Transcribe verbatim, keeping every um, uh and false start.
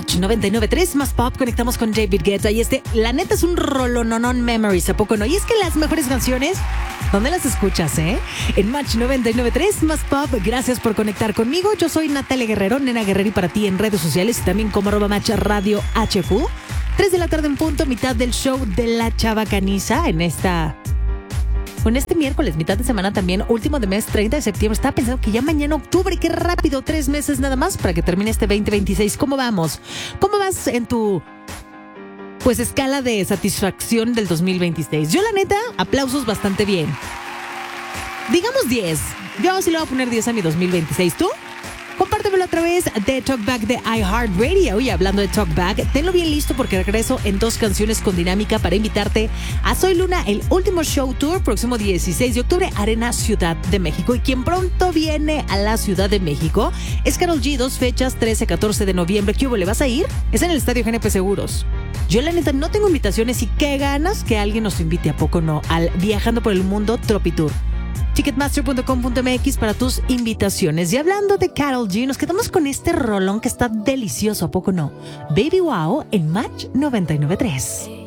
Match noventa y nueve punto tres, más pop, conectamos con David Guetta. Y este, la neta, es un rolononón memories, ¿a poco no? Y es que las mejores canciones, ¿dónde las escuchas, eh? En Match noventa y nueve punto tres, más pop. Gracias por conectar conmigo. Yo soy Natalia Guerrero, Nena Guerrero, y para ti en redes sociales y también como arroba Match Radio H Q. tres de la tarde en punto, mitad del show de la Chavacaniza en esta... Con este miércoles, mitad de semana también, último de mes, treinta de septiembre. Estaba pensando que ya mañana octubre, qué rápido, tres meses nada más para que termine este veinte veintiséis. ¿Cómo vamos? ¿Cómo vas en tu, pues, escala de satisfacción del dos mil veintiséis? Yo, la neta, aplausos bastante bien. Digamos diez. Yo sí le voy a poner diez a mi dos mil veintiséis. ¿Tú? Compártemelo a través de Talkback de iHeartRadio. Y hablando de Talkback, tenlo bien listo porque regreso en dos canciones con dinámica para invitarte a Soy Luna, el último show tour, próximo dieciséis de octubre, Arena Ciudad de México. Y quien pronto viene a la Ciudad de México es Karol G, dos fechas, trece, catorce de noviembre. ¿Qué hubo? ¿Le vas a ir? Es en el Estadio G N P Seguros. Yo, la neta, no tengo invitaciones y qué ganas que alguien nos invite, ¿a poco no? Al Viajando por el Mundo Tropitour. Ticketmaster punto com punto m x para tus invitaciones. Y hablando de Karol G, nos quedamos con este rolón que está delicioso, ¿a poco no? Baby Wow en Match noventa y nueve punto tres.